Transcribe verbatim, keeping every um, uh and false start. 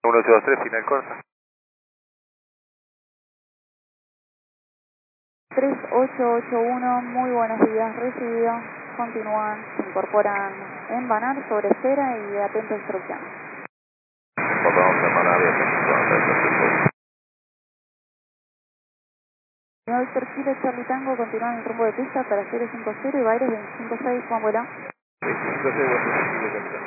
uno ocho dos tres, final corta. tres ocho ocho uno, muy buenos días, recibido. Continúan, se incorporan en Banar sobre espera y atento a instrucciones. Vamos a Banar y atento. Señor Víctor Chile, Charlie Tango, continúan el rumbo de pista para cero cinco cero y Baires veinticinco seis, Juan Vuela. veinticinco seis,